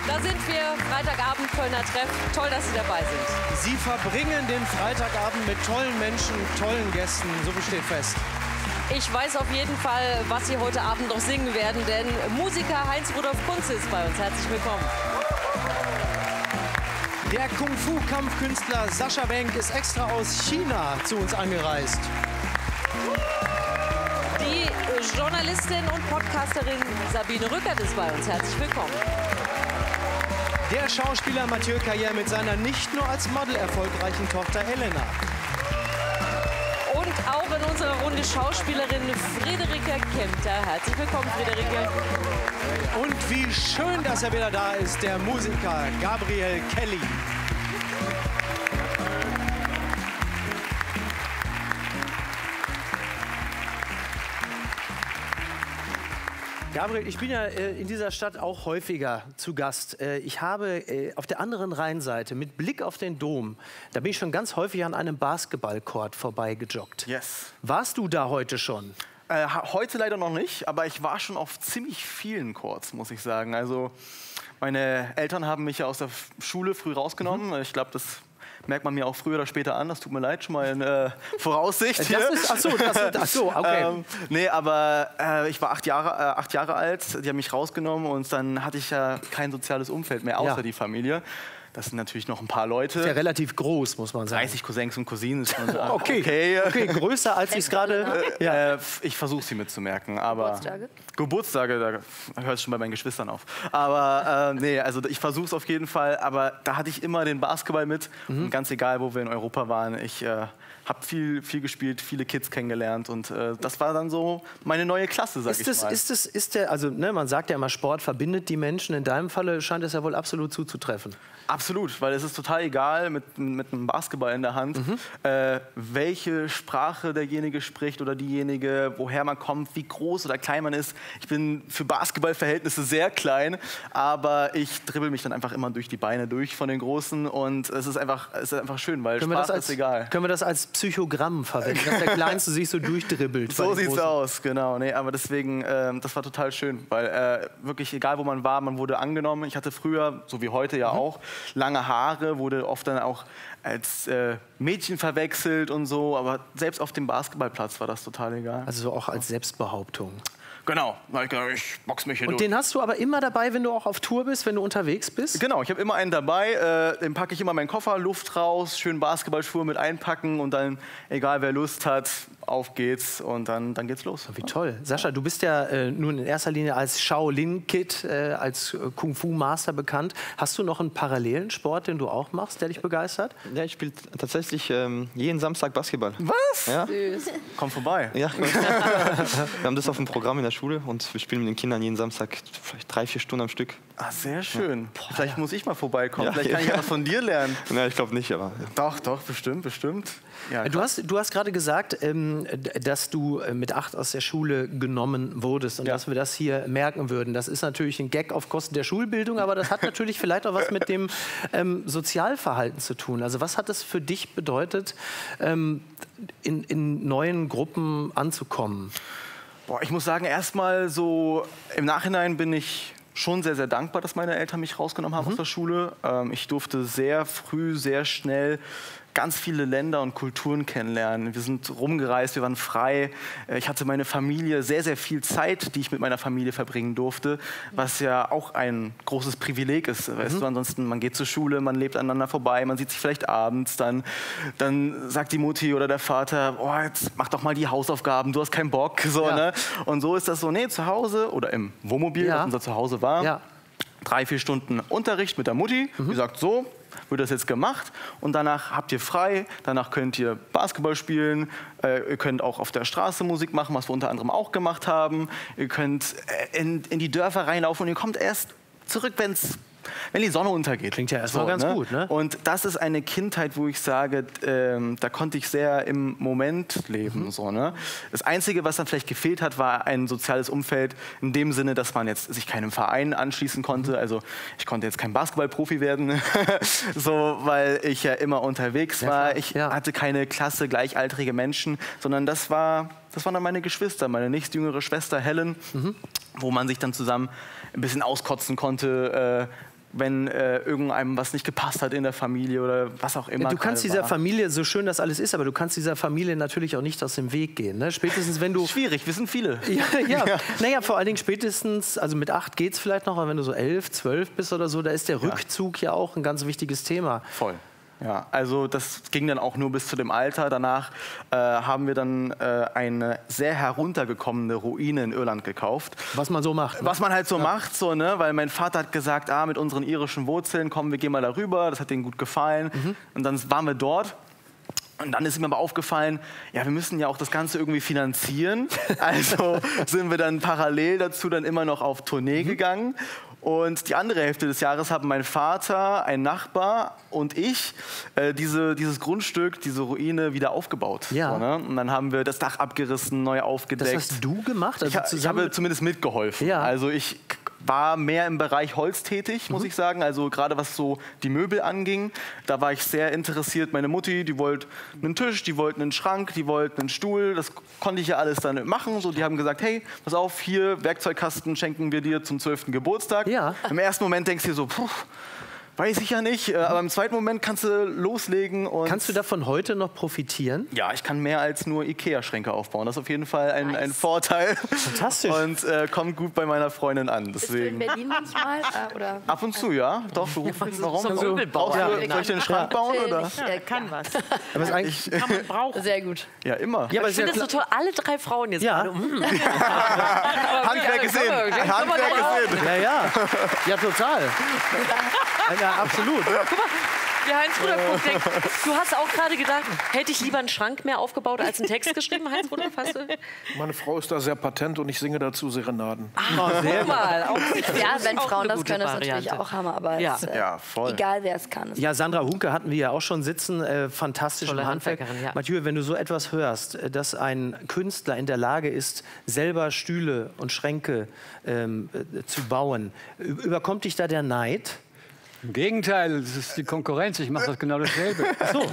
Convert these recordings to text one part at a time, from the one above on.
Da sind wir, Freitagabend, Kölner Treff. Toll, dass Sie dabei sind. Sie verbringen den Freitagabend mit tollen Menschen, tollen Gästen, so besteht fest. Ich weiß auf jeden Fall, was Sie heute Abend noch singen werden, denn Musiker Heinz-Rudolf Kunze ist bei uns. Herzlich willkommen. Der Kung-Fu-Kampfkünstler Sascha Wenk ist extra aus China zu uns angereist. Die Journalistin und Podcasterin Sabine Rückert ist bei uns. Herzlich willkommen. Der Schauspieler Mathieu Kayer mit seiner nicht nur als Model erfolgreichen Tochter Elena. Und auch in unserer Runde Schauspielerin Friederike Kempter. Herzlich willkommen, Friederike. Und wie schön, dass er wieder da ist, der Musiker Gabriel Kelly. Gabriel, ich bin ja in dieser Stadt auch häufiger zu Gast. Ich habe auf der anderen Rheinseite mit Blick auf den Dom, da bin ich schon ganz häufig an einem Basketballcourt vorbeigejoggt. Yes. Warst du da heute schon? Heute leider noch nicht, aber ich war schon auf ziemlich vielen Courts, muss ich sagen. Also meine Eltern haben mich ja aus der Schule früh rausgenommen. Ich glaube, das merkt man mir auch früher oder später an. Das tut mir leid, schon mal in Voraussicht. Ach so, okay. Nee, aber ich war 8 Jahre alt. Die haben mich rausgenommen und dann hatte ich ja kein soziales Umfeld mehr, außer die Familie. Das sind natürlich noch ein paar Leute. Ist ja relativ groß, muss man sagen. 30 Cousins und Cousinen ist schon okay, größer als ich es gerade... Ich versuche sie mitzumerken, aber... Geburtstage, da hört es schon bei meinen Geschwistern auf. Aber nee, also ich versuche es auf jeden Fall. Aber da hatte ich immer den Basketball mit. Und ganz egal, wo wir in Europa waren, ich habe viel gespielt, viele Kids kennengelernt. Und das war dann so meine neue Klasse, sag ich mal. Also man sagt ja immer, Sport verbindet die Menschen. In deinem Falle scheint es ja wohl absolut zuzutreffen. Absolut, weil es ist total egal mit einem Basketball in der Hand, welche Sprache derjenige spricht oder diejenige, woher man kommt, wie groß oder klein man ist. Ich bin für Basketballverhältnisse sehr klein, aber ich dribbel mich dann einfach immer durch die Beine durch von den Großen und es ist einfach schön, weil Sprache ist egal. Können wir das als Psychogramm verwenden, dass der Kleinste sich so durchdribbelt? So sieht's aus, genau. Nee, aber deswegen, das war total schön, weil wirklich egal, wo man war, man wurde angenommen. Ich hatte früher, so wie heute ja auch, lange Haare, wurde oft dann auch als Mädchen verwechselt und so, aber selbst auf dem Basketballplatz war das total egal. Also auch als Selbstbehauptung. Genau, ich box mich hier durch. Und den hast du aber immer dabei, wenn du auch auf Tour bist, wenn du unterwegs bist? Genau, ich habe immer einen dabei, den packe ich immer in meinen Koffer, Luft raus, schön Basketballschuhe mit einpacken und dann, egal wer Lust hat, auf geht's und dann geht's los. Wie toll. Sascha, du bist ja nun in erster Linie als Shaolin-Kid, als Kung-Fu-Master bekannt. Hast du noch einen parallelen Sport, den du auch machst, der dich begeistert? Ja, ich spiele tatsächlich jeden Samstag Basketball. Was? Ja. Süß. Komm vorbei. Ja. Wir haben das auf dem Programm in der Schule und wir spielen mit den Kindern jeden Samstag vielleicht 3-4 Stunden am Stück. Ah, sehr schön. Vielleicht muss ich mal vorbeikommen. Ja, Vielleicht kann ich ja was von dir lernen. Ja, ich glaube nicht, aber... Doch, bestimmt. Ja, du hast gerade gesagt, dass du mit 8 aus der Schule genommen wurdest und dass wir das hier merken würden. Das ist natürlich ein Gag auf Kosten der Schulbildung, aber das hat natürlich vielleicht auch was mit dem Sozialverhalten zu tun. Also was hat es für dich bedeutet, in neuen Gruppen anzukommen? Boah, ich muss sagen, erstmal so im Nachhinein bin ich schon sehr, sehr dankbar, dass meine Eltern mich rausgenommen haben aus der Schule. Ich durfte sehr früh, sehr schnell ganz viele Länder und Kulturen kennenlernen. Wir sind rumgereist, wir waren frei. Ich hatte meine Familie, sehr, sehr viel Zeit, die ich mit meiner Familie verbringen durfte, was ja auch ein großes Privileg ist. Weißt du, ansonsten, man geht zur Schule, man lebt aneinander vorbei, man sieht sich vielleicht abends, dann sagt die Mutti oder der Vater, oh, jetzt mach doch mal die Hausaufgaben, du hast keinen Bock. So, ne? Und so ist das so, nee, zu Hause oder im Wohnmobil, was unser Zuhause war, 3-4 Stunden Unterricht mit der Mutti, die sagt so, wird das jetzt gemacht und danach habt ihr frei, danach könnt ihr Basketball spielen, ihr könnt auch auf der Straße Musik machen, was wir unter anderem auch gemacht haben, ihr könnt in die Dörfer reinlaufen und ihr kommt erst zurück, wenn die Sonne untergeht. Klingt ja erstmal ganz gut, ne? Und das ist eine Kindheit, wo ich sage, da konnte ich sehr im Moment leben. So, ne? Das Einzige, was dann vielleicht gefehlt hat, war ein soziales Umfeld in dem Sinne, dass man jetzt sich keinem Verein anschließen konnte. Also ich konnte jetzt kein Basketballprofi werden, so, weil ich ja immer unterwegs war. Ich hatte keine Klasse, gleichaltrige Menschen, sondern das waren dann meine Geschwister, meine nächstjüngere Schwester Helen, wo man sich dann zusammen ein bisschen auskotzen konnte, wenn irgendeinem was nicht gepasst hat in der Familie oder was auch immer. Du kannst dieser Familie, so schön das alles ist, aber du kannst dieser Familie natürlich auch nicht aus dem Weg gehen. Ne? Spätestens wenn du... Schwierig, wir sind viele. Ja. Naja, vor allen Dingen spätestens, also mit 8 geht es vielleicht noch, aber wenn du so 11, 12 bist oder so, da ist der Rückzug ja auch ein ganz wichtiges Thema. Voll. Ja, also das ging dann auch nur bis zu dem Alter. Danach haben wir dann eine sehr heruntergekommene Ruine in Irland gekauft. Was man so macht. Ne? Was man halt so macht, so, ne? Weil mein Vater hat gesagt, mit unseren irischen Wurzeln, komm, wir gehen mal darüber. Das hat denen gut gefallen. Und dann waren wir dort. Und dann ist mir aber aufgefallen, ja, wir müssen ja auch das Ganze irgendwie finanzieren. Also sind wir dann parallel dazu dann immer noch auf Tournee gegangen. Und die andere Hälfte des Jahres haben mein Vater, ein Nachbar und ich dieses Grundstück, diese Ruine wieder aufgebaut. Ja. So, ne? Und dann haben wir das Dach abgerissen, neu aufgedeckt. Das hast du gemacht? Also ich habe zumindest mitgeholfen. Ja. Also ich war mehr im Bereich Holz tätig, muss ich sagen. Also gerade was so die Möbel anging, da war ich sehr interessiert. Meine Mutti, die wollte einen Tisch, die wollte einen Schrank, die wollte einen Stuhl. Das konnte ich ja alles dann machen. So, die haben gesagt, hey, pass auf, hier, Werkzeugkasten schenken wir dir zum 12. Geburtstag. Ja. Im ersten Moment denkst du dir so, weiß ich ja nicht. Aber im zweiten Moment kannst du loslegen. Und kannst du davon heute noch profitieren? Ja, ich kann mehr als nur Ikea-Schränke aufbauen. Das ist auf jeden Fall ein Vorteil. Fantastisch. Und kommt gut bei meiner Freundin an. Bist du in Berlin manchmal? Oder? Ab und zu, ja. Doch, beruflich. Warum? So Soll ich den Schrank bauen? Oder? Ich kann was. Aber ist eigentlich Kann man brauchen. Sehr gut. Ja, immer. ja, aber Ich finde es so toll, alle 3 Frauen jetzt Ja. gerade. Handwerk ist in. Handwerk ist in. Ja, total. Ja, absolut. Guck mal, wie Heinz Rudolph denkt, du hast auch gerade gedacht, hätte ich lieber einen Schrank mehr aufgebaut als einen Text geschrieben, Heinz Rudolph? Hast du? Meine Frau ist da sehr patent und ich singe dazu Serenaden. Guck mal. Auch, Ja, wenn auch Frauen eine das gute können, ist natürlich Variante. auch Hammer. Aber Ja. es, Ja, voll. egal, wer es kann. Ja, Sandra Hunke hatten wir ja auch schon sitzen, fantastisch Tolle im Handwerk. Handwerkerin, ja. Mathieu, wenn du so etwas hörst, dass ein Künstler in der Lage ist, selber Stühle und Schränke zu bauen, überkommt dich da der Neid? Im Gegenteil, das ist die Konkurrenz. Ich mache das genau dasselbe.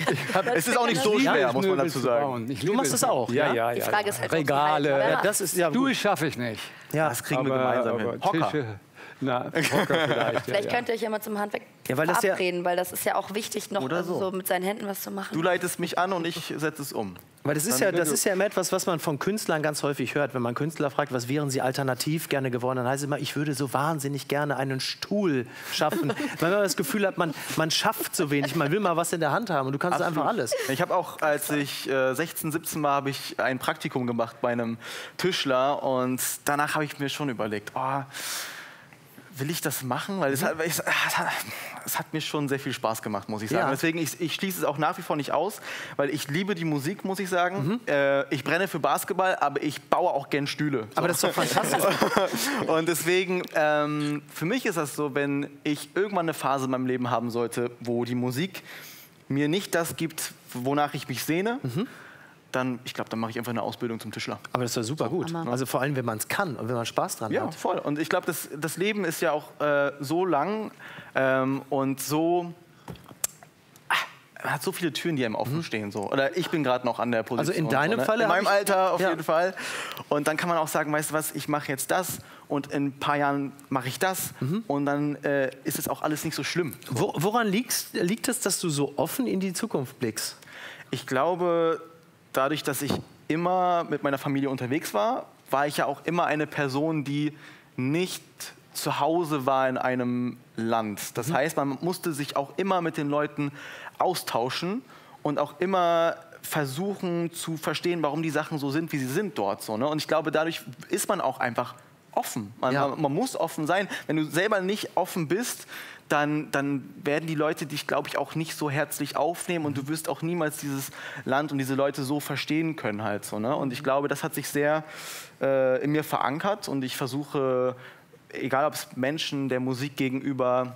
Es ist auch nicht so schwer, muss man dazu sagen. Du machst das auch, Ja, ja? ja, Die ja. Frage ist halt, ob sie Regale. halten, aber Ja, das ist ja Stuhl gut. schaffe ich nicht. Ja. Das kriegen wir gemeinsam hin. Hocker. Tische, na, Hocker vielleicht. Vielleicht könnt ihr euch ja mal zum Handwerk Ja, weil das ja- verabreden, weil das ist ja auch wichtig, noch Oder so. so mit seinen Händen was zu machen. Du leitest mich an und ich setze es um. Weil das ist ja immer etwas, was man von Künstlern ganz häufig hört. Wenn man Künstler fragt, was wären sie alternativ gerne geworden, dann heißt es immer, ich würde so wahnsinnig gerne einen Stuhl schaffen. Weil man das Gefühl hat, man schafft so wenig, man will mal was in der Hand haben und du kannst einfach alles. Ich habe auch, als ich 16, 17 war, habe ich ein Praktikum gemacht bei einem Tischler und danach habe ich mir schon überlegt, will ich das machen? Weil es hat mir schon sehr viel Spaß gemacht, muss ich sagen. Ja. Deswegen, ich schließe es auch nach wie vor nicht aus, weil ich liebe die Musik, muss ich sagen. Ich brenne für Basketball, aber ich baue auch gern Stühle. Aber das ist doch fantastisch. Und deswegen, für mich ist das so, wenn ich irgendwann eine Phase in meinem Leben haben sollte, wo die Musik mir nicht das gibt, wonach ich mich sehne, dann mache ich einfach eine Ausbildung zum Tischler. Aber das ist ja super gut. Also vor allem, wenn man es kann und wenn man Spaß dran Ja, hat. voll. Und ich glaube, das Leben ist ja auch so lang und so... Man hat so viele Türen, die einem offen stehen. So. Oder ich bin gerade noch an der Position. Also in deinem so, ne? Falle In hab meinem ich- Alter auf Ja. jeden Fall. Und dann kann man auch sagen, weißt du was, ich mache jetzt das und in ein paar Jahren mache ich das. Und dann ist es auch alles nicht so schlimm. Woran liegt es, dass du so offen in die Zukunft blickst? Ich glaube, dadurch, dass ich immer mit meiner Familie unterwegs war, war ich ja auch immer eine Person, die nicht zu Hause war in einem Land. Das heißt, man musste sich auch immer mit den Leuten austauschen und auch immer versuchen zu verstehen, warum die Sachen so sind, wie sie sind dort. So, ne? Und ich glaube, dadurch ist man auch einfach offen. Man muss offen sein. Wenn du selber nicht offen bist, dann werden die Leute dich, glaube ich, auch nicht so herzlich aufnehmen und du wirst auch niemals dieses Land und diese Leute so verstehen können halt so, ne? Und ich glaube, das hat sich sehr in mir verankert und ich versuche, egal ob es Menschen der Musik gegenüber,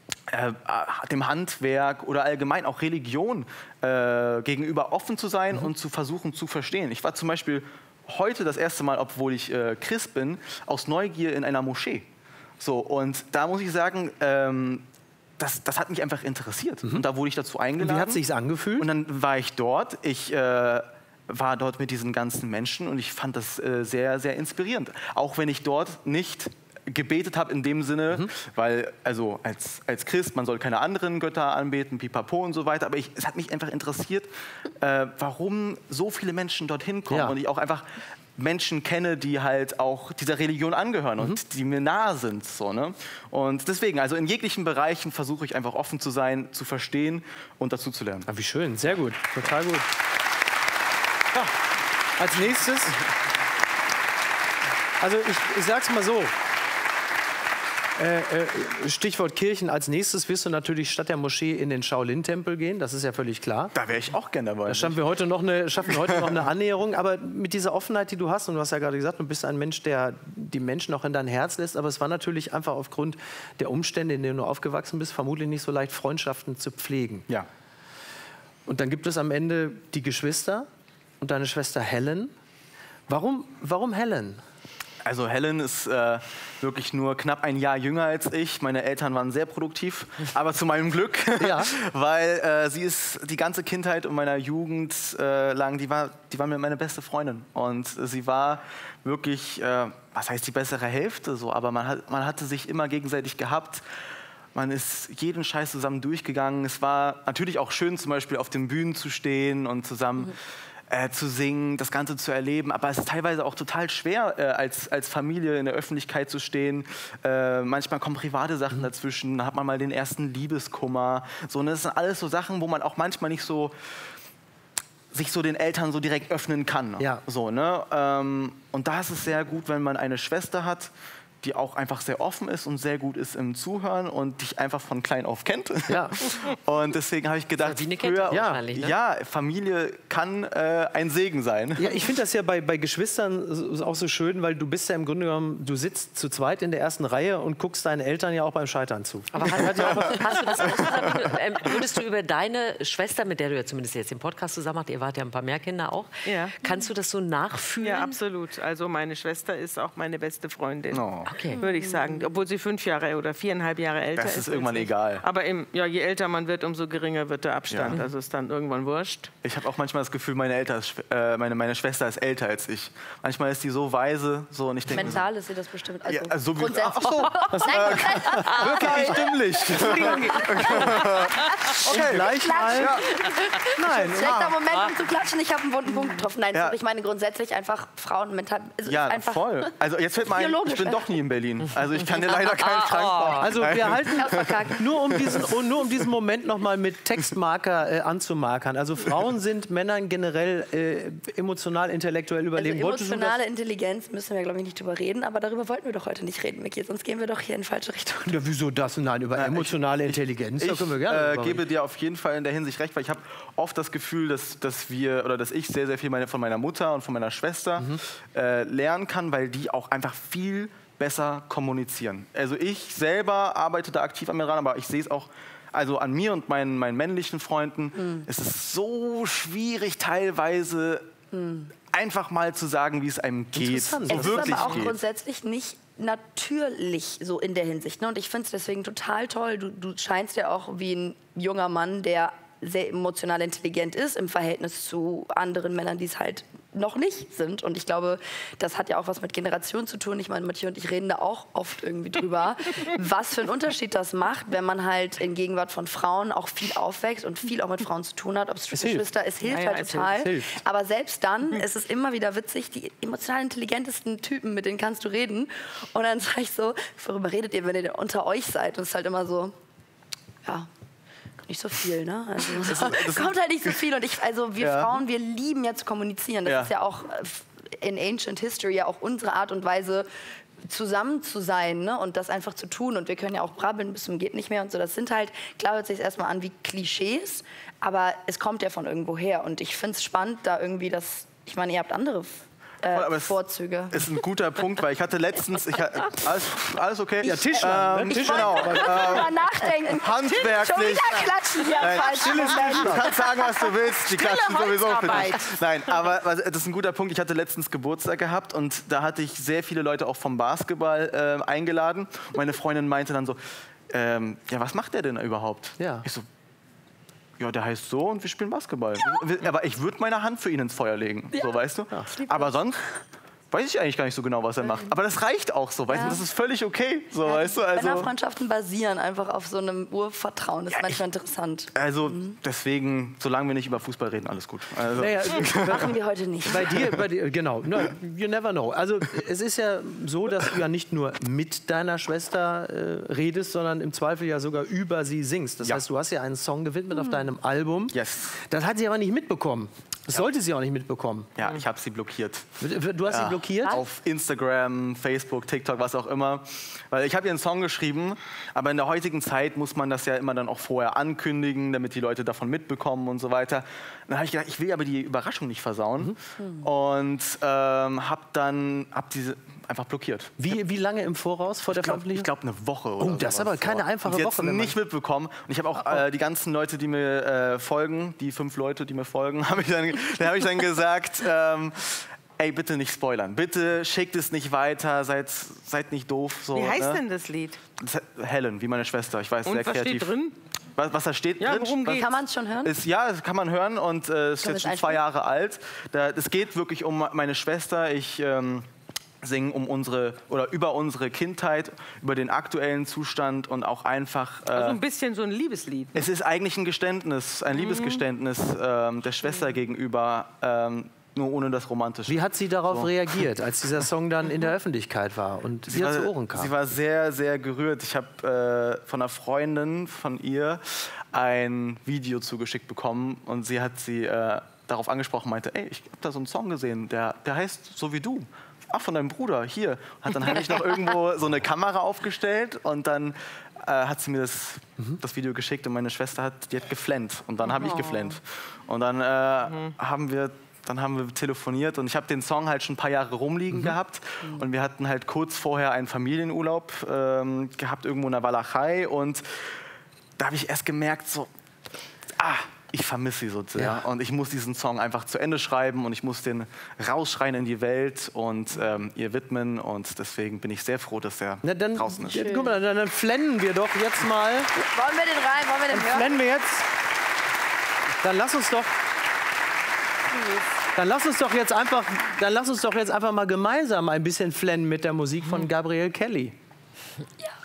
dem Handwerk oder allgemein auch Religion gegenüber offen zu sein und zu versuchen zu verstehen. Ich war zum Beispiel heute das erste Mal, obwohl ich Christ bin, aus Neugier in einer Moschee. So, und da muss ich sagen, das hat mich einfach interessiert. Und da wurde ich dazu eingeladen. Wie hat es sich angefühlt? Und dann war ich dort. Ich war dort mit diesen ganzen Menschen und ich fand das sehr, sehr inspirierend. Auch wenn ich dort nicht gebetet habe in dem Sinne, weil also als Christ, man soll keine anderen Götter anbeten, pipapo und so weiter, aber es hat mich einfach interessiert, warum so viele Menschen dorthin kommen und ich auch einfach Menschen kenne, die halt auch dieser Religion angehören und die mir nahe sind. So, ne? Und deswegen, also in jeglichen Bereichen versuche ich einfach offen zu sein, zu verstehen und dazu zu lernen. Ah, wie schön, sehr gut, total gut. Ja, als nächstes, also ich sag's mal so, Stichwort Kirchen, als nächstes wirst du natürlich statt der Moschee in den Shaolin-Tempel gehen, das ist ja völlig klar. Da wäre ich auch gerne dabei. Da schaffen wir heute noch eine Annäherung, aber mit dieser Offenheit, die du hast, und du hast ja gerade gesagt, du bist ein Mensch, der die Menschen auch in dein Herz lässt, aber es war natürlich einfach aufgrund der Umstände, in denen du aufgewachsen bist, vermutlich nicht so leicht, Freundschaften zu pflegen. Ja. Und dann gibt es am Ende die Geschwister und deine Schwester Helen. Warum Helen? Also Helen ist wirklich nur knapp ein Jahr jünger als ich. Meine Eltern waren sehr produktiv, aber zu meinem Glück, weil sie ist die ganze Kindheit und meiner Jugend lang, die war mir meine beste Freundin. Und sie war wirklich, was heißt die bessere Hälfte so, aber man hatte sich immer gegenseitig gehabt. Man ist jeden Scheiß zusammen durchgegangen. Es war natürlich auch schön, zum Beispiel auf den Bühnen zu stehen und zusammen zu singen, das Ganze zu erleben. Aber es ist teilweise auch total schwer, als Familie in der Öffentlichkeit zu stehen. Manchmal kommen private Sachen dazwischen. Da hat man mal den ersten Liebeskummer. So, und das sind alles so Sachen, wo man auch manchmal nicht so sich so den Eltern so direkt öffnen kann. Ja. So, ne? Und da ist es sehr gut, wenn man eine Schwester hat, die auch einfach sehr offen ist und sehr gut ist im Zuhören und dich einfach von klein auf kennt. Ja. Und deswegen habe ich gedacht, ja, Familie kann ein Segen sein. Ja, ich finde das ja bei Geschwistern auch so schön, weil du bist ja im Grunde genommen, du sitzt zu zweit in der ersten Reihe und guckst deinen Eltern ja auch beim Scheitern zu. Aber hast du das auch, würdest du über deine Schwester, mit der du ja zumindest jetzt den Podcast zusammen machst, ihr wart ja ein paar mehr Kinder auch, kannst du das so nachfühlen? Ja, absolut. Also meine Schwester ist auch meine beste Freundin. Oh. Okay. Würde ich sagen, obwohl sie 5 Jahre oder 4,5 Jahre älter ist. Das ist irgendwann egal. Aber je älter man wird, umso geringer wird der Abstand. Ja. Also ist dann irgendwann wurscht. Ich habe auch manchmal das Gefühl, meine Schwester ist älter als ich. Manchmal ist die so weise, so, und ich denke, Mental ist sie das bestimmt. Also so wie, grundsätzlich. wirklich stimmlich. Okay, gleich mal. Nein, Schlechter Moment, um zu klatschen. Ich habe einen wunden Punkt getroffen. Nein, ich meine grundsätzlich einfach Frauen mental. Also Ja, einfach voll. Also jetzt fällt mir ein, ich bin doch nie in Berlin. Also ich kann dir leider keinen Trank machen. Also wir halten nur um diesen Moment noch mal mit Textmarker anzumarkern. Also Frauen sind Männern generell emotional, intellektuell überlegen. Also emotionale Intelligenz müssen wir, glaube ich, nicht drüber reden. Aber darüber wollten wir doch heute nicht reden, Micky. Sonst gehen wir doch hier in falsche Richtung. Ja, wieso das? Nein, über emotionale Intelligenz. Da können wir gerne Ich gebe dir auf jeden Fall in der Hinsicht recht, weil ich habe oft das Gefühl, dass ich sehr, sehr viel von meiner Mutter und von meiner Schwester lernen kann, weil die auch einfach viel besser kommunizieren. Also ich selber arbeite da aktiv an mir ran, aber ich sehe es auch also an mir und meinen männlichen Freunden. Es ist so schwierig teilweise einfach mal zu sagen, wie es einem geht. Es ist aber auch grundsätzlich nicht natürlich so in der Hinsicht. Ne? Und ich finde es deswegen total toll. Du scheinst ja auch wie ein junger Mann, der sehr emotional intelligent ist im Verhältnis zu anderen Männern, die es halt noch nicht sind. Und ich glaube, das hat ja auch was mit Generation zu tun. Ich meine, Matthias und ich reden da auch oft irgendwie drüber, was für einen Unterschied das macht, wenn man halt in Gegenwart von Frauen auch viel aufwächst und viel auch mit Frauen zu tun hat. Ob es Geschwister, es hilft halt total. Aber selbst dann ist es immer wieder witzig, die emotional intelligentesten Typen, mit denen kannst du reden. Und dann sage ich so, worüber redet ihr, wenn ihr unter euch seid? Und es ist halt immer so, ja, nicht so viel, ne? Also, das kommt halt nicht so viel. Und wir Frauen, wir lieben ja zu kommunizieren. Das ist ja auch in Ancient History ja auch unsere Art und Weise, zusammen zu sein, ne? Und das einfach zu tun. Und wir können ja auch brabbeln bis zum geht nicht mehr und so. Das sind halt, klar hört sich erstmal an wie Klischees, aber es kommt ja von irgendwo her. Und ich finde es spannend, da irgendwie das, ich meine, ihr habt andere Vorzüge. Ist ein guter Punkt, weil ich hatte letztens, alles okay? Ja, Tisch. Ich wollte drüber nachdenken. Handwerklich. Schon wieder klatschen hier falsch. Du kannst sagen, was du willst. Die klatschen sowieso für dich. Nein, aber das ist ein guter Punkt. Ich hatte letztens Geburtstag gehabt und da hatte ich sehr viele Leute auch vom Basketball eingeladen. Und meine Freundin meinte dann so, ja, was macht der denn überhaupt? Ja. Ich so, ja, der heißt so und wir spielen Basketball. Ja. Aber ich würde meine Hand für ihn ins Feuer legen, so, weißt du? Ja. Aber sonst weiß ich eigentlich gar nicht so genau, was er macht. Aber das reicht auch so, weißt du, das ist völlig okay. So, weißt du, also Männerfreundschaften basieren einfach auf so einem Urvertrauen. Das ist manchmal interessant. Also deswegen, solange wir nicht über Fußball reden, alles gut. Also. Naja, machen wir heute nicht. Bei dir, genau. No, you never know. Also es ist ja so, dass du ja nicht nur mit deiner Schwester redest, sondern im Zweifel ja sogar über sie singst. Das heißt, du hast ja einen Song gewidmet auf deinem Album. Yes. Das hat sie aber nicht mitbekommen. Das sollte sie auch nicht mitbekommen. Ja, ich habe sie blockiert. Du hast sie blockiert? Auf Instagram, Facebook, TikTok, was auch immer. Weil ich habe ihr einen Song geschrieben, aber in der heutigen Zeit muss man das ja immer dann auch vorher ankündigen, damit die Leute davon mitbekommen und so weiter. Dann habe ich gedacht, ich will aber die Überraschung nicht versauen. Und habe diese einfach blockiert. Wie lange im Voraus vor der Veröffentlichung? Ich glaube, eine Woche oder das ist aber keine einfache Woche. Woche. Nicht mitbekommen. Und ich habe auch die ganzen Leute, die mir folgen, die 5 Leute, die mir folgen, habe ich dann gesagt, ey, bitte nicht spoilern. Bitte schickt es nicht weiter, seid nicht doof. So, wie heißt denn das Lied? Helen, wie meine Schwester. Ich weiß, und sehr was kreativ. Steht drin? Was da steht drin? Worum geht's? Kann man es schon hören? Ja, das kann man hören und es ist jetzt schon 2 Jahre alt. Es geht wirklich um meine Schwester. Ich singen über unsere Kindheit, über den aktuellen Zustand und auch einfach... also ein bisschen so ein Liebeslied. Ne? Es ist eigentlich ein Geständnis, ein Liebesgeständnis der Schwester gegenüber, nur ohne das Romantische. Wie hat sie darauf reagiert, als dieser Song dann in der Öffentlichkeit war und sie zu Ohren kam? Sie war sehr, sehr gerührt. Ich habe von einer Freundin von ihr ein Video zugeschickt bekommen und sie hat sie darauf angesprochen, meinte, ey, ich habe da so einen Song gesehen, der heißt So wie du. Ach, von deinem Bruder, hier. Hat dann heimlich noch irgendwo so eine Kamera aufgestellt und dann hat sie mir das Video geschickt und meine Schwester die hat geflennt und dann habe ich geflennt. Und dann haben wir telefoniert und ich habe den Song halt schon ein paar Jahre rumliegen gehabt und wir hatten halt kurz vorher einen Familienurlaub gehabt irgendwo in der Walachei und da habe ich erst gemerkt, so, ich vermisse sie so sehr und ich muss diesen Song einfach zu Ende schreiben und ich muss den rausschreien in die Welt und ihr widmen und deswegen bin ich sehr froh, dass er draußen ist. Guck mal, dann flennen wir doch jetzt mal. Wollen wir den rein? Wollen wir den hören? Flennen wir jetzt. Dann lass uns doch jetzt einfach mal gemeinsam ein bisschen flennen mit der Musik von Gabrielle Kelly. Ja.